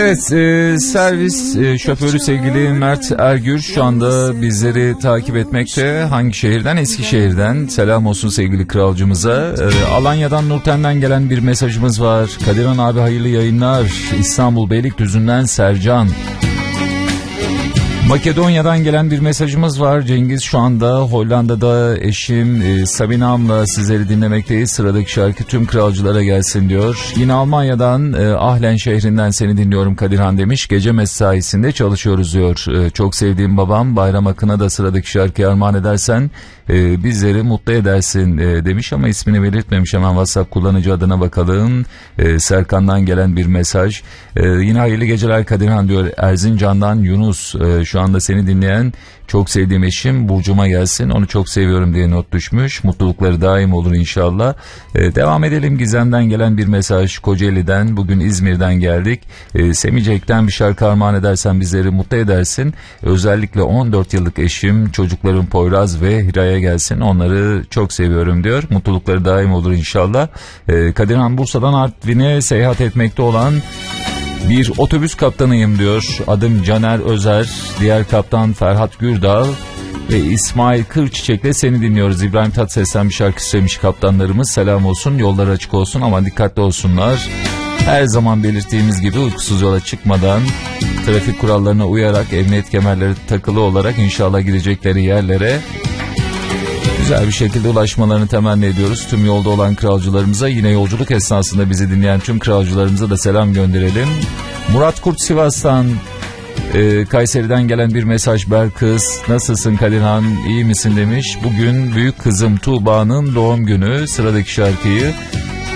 Evet, servis şoförü sevgili Mert Ergür şu anda bizleri takip etmekte. Hangi şehirden? Eskişehir'den. Selam olsun sevgili kralcımıza. Alanya'dan Nurten'den gelen bir mesajımız var. Kadirhan abi hayırlı yayınlar. İstanbul Beylikdüzü'nden Sercan. Makedonya'dan gelen bir mesajımız var. Cengiz şu anda Hollanda'da, eşim Sabinam'la sizleri dinlemekteyiz. Sıradaki şarkı tüm kralcılara gelsin diyor. Yine Almanya'dan Ahlen şehrinden seni dinliyorum Kadirhan demiş. Gece mesaisinde çalışıyoruz diyor. Çok sevdiğim babam Bayram Akın'a da sıradaki şarkıyı armağan edersen bizleri mutlu edersin demiş ama ismini belirtmemiş. Hemen WhatsApp kullanıcı adına bakalım. Serkan'dan gelen bir mesaj. Yine hayırlı geceler Kadirhan diyor. Erzincan'dan Yunus şu anda seni dinleyen çok sevdiğim eşim Burcu'ma gelsin. Onu çok seviyorum diye not düşmüş. Mutlulukları daim olur inşallah. Devam edelim. Gizem'den gelen bir mesaj. Kocaeli'den, bugün İzmir'den geldik. Semicek'ten bir şarkı armağan edersen bizleri mutlu edersin. Özellikle 14 yıllık eşim, çocuklarım Poyraz ve Hira'ya gelsin. Onları çok seviyorum diyor. Mutlulukları daim olur inşallah. Kadirhan, Bursa'dan Artvin'e seyahat etmekte olan bir otobüs kaptanıyım diyor. Adım Caner Özer. Diğer kaptan Ferhat Gürdal ve İsmail Kırçiçek'le seni dinliyoruz. İbrahim Tatlıses'ten bir şarkı istemiş kaptanlarımız. Selam olsun, yollar açık olsun ama dikkatli olsunlar. Her zaman belirttiğimiz gibi uykusuz yola çıkmadan trafik kurallarına uyarak, emniyet kemerleri takılı olarak inşallah gidecekleri yerlere güzel bir şekilde ulaşmalarını temenni ediyoruz. Tüm yolda olan kralcılarımıza, yine yolculuk esnasında bizi dinleyen tüm kralcılarımıza da selam gönderelim. Murat Kurt Sivas'tan, Kayseri'den gelen bir mesaj. Berkız, nasılsın Kadirhan, iyi misin demiş. Bugün büyük kızım Tuğba'nın doğum günü. Sıradaki şarkıyı